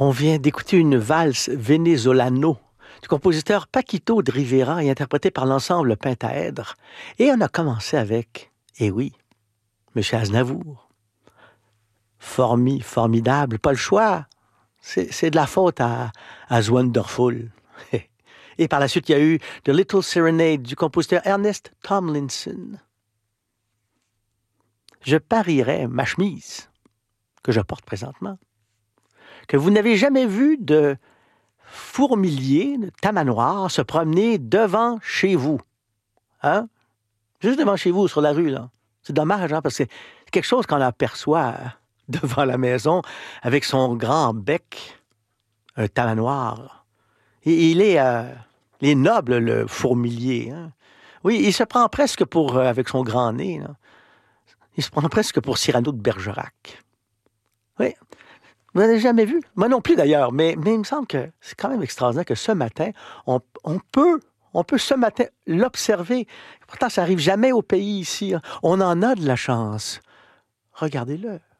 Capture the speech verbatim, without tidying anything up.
On vient d'écouter une valse Venezolano du compositeur Paquito de Rivera et interprétée par l'ensemble Pentaèdre. Et on a commencé avec, eh oui, M. Aznavour. Formi, formidable, pas le choix. C'est, c'est de la faute à, à Wonderful. Et par la suite, il y a eu The Little Serenade du compositeur Ernest Tomlinson. Je parierais ma chemise que je porte présentement, que vous n'avez jamais vu de fourmilier, de tamanoir se promener devant chez vous. Hein? Juste devant chez vous, sur la rue, là. C'est dommage, hein, parce que c'est quelque chose qu'on aperçoit devant la maison avec son grand bec, un tamanoir. Et il est, euh, il est noble, le fourmilier. Hein? Oui, il se prend presque pour, euh, avec son grand nez, là. Il se prend presque pour Cyrano de Bergerac. Oui. Vous n'avez jamais vu? Moi non plus, d'ailleurs. Mais, mais il me semble que c'est quand même extraordinaire que ce matin, on, on peut, on peut ce matin l'observer. Pourtant, ça n'arrive jamais au pays ici. On en a de la chance. Regardez-le.